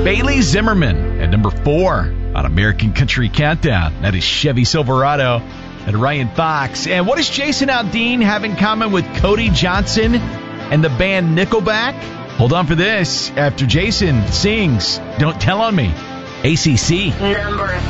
Bailey Zimmerman at number 4 on American Country Countdown. That is Chevy Silverado and Ryan Fox. And what does Jason Aldean have in common with Cody Johnson and the band Nickelback? Hold on for this after Jason sings Don't Tell on Me. ACC. Number